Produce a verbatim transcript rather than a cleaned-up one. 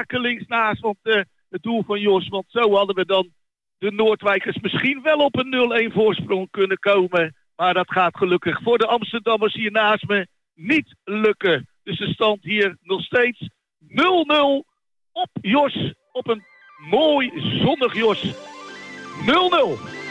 rakelings naast want, uh, het doel van Jos. Want zo hadden we dan de Noordwijkers misschien wel op een nul-een voorsprong kunnen komen. Maar dat gaat gelukkig voor de Amsterdammers hier naast me niet lukken. Dus de stand hier nog steeds nul-nul op Jos. Op een mooi zonnig Jos. nul-nul.